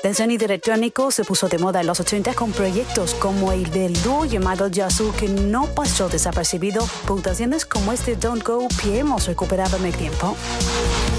El sonido electrónico se puso de moda en los 80 con proyectos como el del dúo llamado Yazoo, que no pasó desapercibido. Puntuaciones como este Don't Go que hemos recuperado en el tiempo.